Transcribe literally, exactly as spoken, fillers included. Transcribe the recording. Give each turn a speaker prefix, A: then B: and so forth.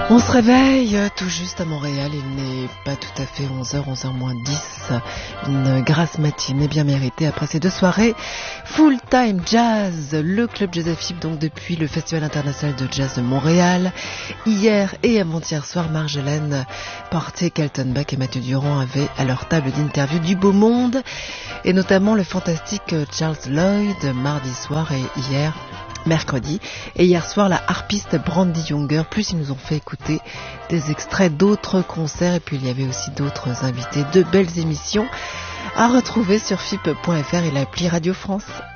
A: On se réveille tout juste à Montréal, il n'est pas tout à fait onze heures, onze heures moins dix, une grasse matinée bien méritée après ces deux soirées Full Time Jazz, le club Jazz F I B donc depuis le Festival International de Jazz de Montréal. Hier et avant-hier soir, Marjolaine Porté, Kelton Beck et Mathieu Durand avaient à leur table d'interview du beau monde, et notamment le fantastique Charles Lloyd mardi soir et hier mercredi, et hier soir la harpiste Brandy Younger. Plus ils nous ont fait écouter des extraits d'autres concerts, et puis il y avait aussi d'autres invités. De belles émissions à retrouver sur F I P point F R et l'appli Radio France.